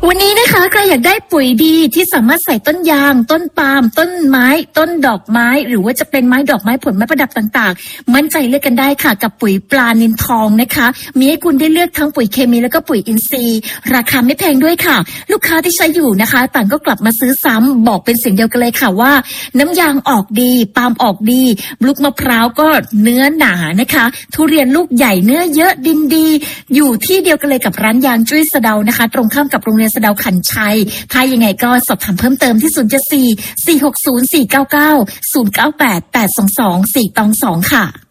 วันนี้นะคะใครอยากได้ปุ๋ยดีที่สามารถใส่ต้นยางต้นปาล์มต้นไม้ต้นดอกไม้หรือว่าจะเป็นไม้ดอกไม้ผลไม้ประดับต่างๆมั่นใจเลือกกันได้ค่ะกับปุ๋ยปลานิลทองนะคะมีให้คุณได้เลือกทั้งปุ๋ยเคมีแล้วก็ปุ๋ยอินทรีย์ราคาไม่แพงด้วยค่ะลูกค้าที่ใช้อยู่นะคะต่างก็กลับมาซื้อซ้ำบอกเป็นเสียงเดียวกันเลยค่ะว่าน้ำยางออกดีปาล์มออกดีลูกมะพร้าวก็เนื้อหนานะคะทุเรียนลูกใหญ่เนื้อเยอะดินดีอยู่ที่เดียวกันเลยกับร้านยางจุ้ยสะเดานะคะตรงข้ามกับโรงเรียนสะเดาขันชัยถ้ายังไงก็สอบถามเพิ่มเติมที่074 460 499 098 822 422ค่ะ